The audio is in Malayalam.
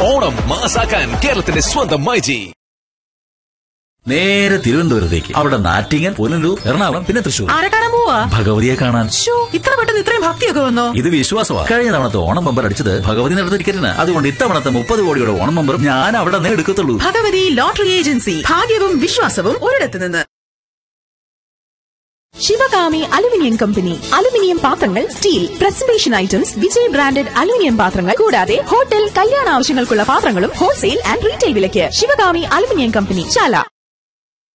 ഓണം മാസാക്കാൻ കേരളത്തിന്റെ സ്വന്തം മൈജി. നേരെ തിരുവനന്തപുരത്തേക്ക്. അവിടെ നാറ്റിങ്ങൽ, പുനലൂർ, എറണാകുളം, പിന്നെ തൃശ്ശൂർ. ആരെ കാണാൻ പോവാ? ഭഗവതിയെ കാണാൻ. ഇത്ര പെട്ടെന്ന് ഇത്രയും ഭക്തിയൊക്കെ വന്നോ? ഇത് വിശ്വാസമാണ്. കഴിഞ്ഞ തവണത്തെ ഓണം ബമ്പർ അടിച്ചത് ഭഗവതി നടത്ത ടിക്കറ്റിന്. അതുകൊണ്ട് ഇത്തവണത്തെ 30 കോടിയുടെ ഓണം ബമ്പർ ഞാൻ അവിടെ നിന്ന് എടുക്കത്തുള്ളൂ. Bhagavathi lottery agency. ഭാഗ്യവും വിശ്വാസവും ഒരിടത്ത് നിന്ന്. Sivakami aluminium company. അലുമിനിയം പാത്രങ്ങൾ, steel, presentation items, Vijay branded aluminium പാത്രങ്ങൾ കൂടാതെ ഹോട്ടൽ, കല്യാണ ആവശ്യങ്ങൾക്കുള്ള പാത്രങ്ങളും ഹോൾസെയിൽ ആൻഡ് റീറ്റെയിൽ വിലയ്ക്ക്. ശിവകാമി അലുമിനിയം കമ്പനി, ചാല.